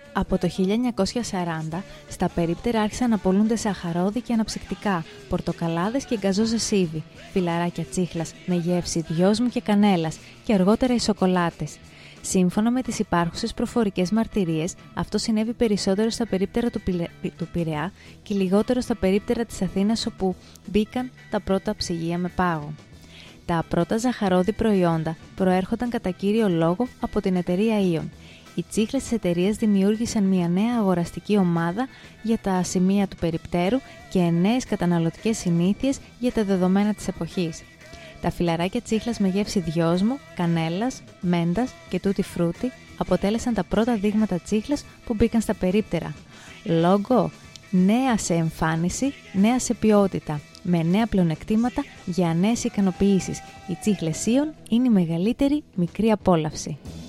Από το 1940, στα περίπτερα άρχισαν να πωλούνται σαχαρόδι και αναψυκτικά, πορτοκαλάδες και γκαζόζα σίβη, φιλαράκια τσίχλας με γεύση δυόσμου και κανέλας και αργότερα οι σοκολάτες. Σύμφωνα με τις υπάρχουσες προφορικές μαρτυρίες, αυτό συνέβη περισσότερο στα περίπτερα του Πειραιά και λιγότερο στα περίπτερα της Αθήνας, όπου μπήκαν τα πρώτα ψυγεία με πάγο. Τα πρώτα ζαχαρόδι προϊόντα προέρχονταν κατά κύριο λόγο από την εταιρεία Ιον. Οι τσίχλες της εταιρείας δημιούργησαν μια νέα αγοραστική ομάδα για τα σημεία του περιπτέρου και νέες καταναλωτικές συνήθειες για τα δεδομένα της εποχής. Τα φιλαράκια τσίχλας με γεύση δυόσμου, κανέλας, μέντας και τούτι φρούτι αποτέλεσαν τα πρώτα δείγματα τσίχλας που μπήκαν στα περίπτερα. Λόγω νέα σε εμφάνιση, νέα σε ποιότητα, με νέα πλεονεκτήματα για νέες ικανοποιήσεις. Οι τσίχλες Ιον είναι η μεγαλύτερη μικρή απόλαυση.